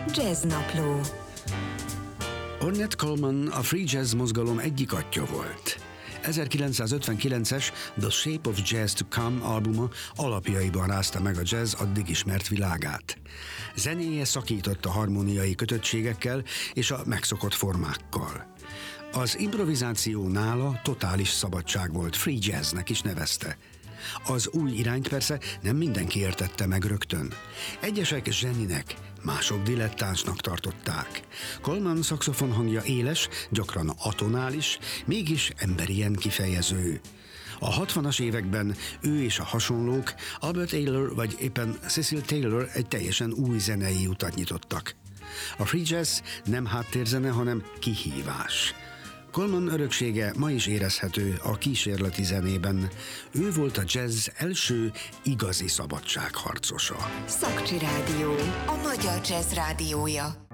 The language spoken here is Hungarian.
Jazznapló. Ornette Coleman a free jazz mozgalom egyik atya volt. 1959-es The Shape of Jazz to Come albuma alapjaiban rázta meg a jazz addig ismert világát. Zenéje szakított a harmóniai kötöttségekkel és a megszokott formákkal. Az improvizáció nála totális szabadság volt, free jazznek is nevezte. Az új irányt persze nem mindenki értette meg rögtön. Egyesek zseninek, mások dilettánsnak tartották. Coleman szaxofon hangja éles, gyakran atonális, mégis emberien kifejező. A 60-as években ő és a hasonlók, Albert Ayler vagy éppen Cecil Taylor egy teljesen új zenei utat nyitottak. A free jazz nem háttérzene, hanem kihívás. Coleman öröksége ma is érezhető a kísérleti zenében. Ő volt a jazz első igazi szabadságharcosa. Szakcsi Rádió, a magyar jazz rádiója.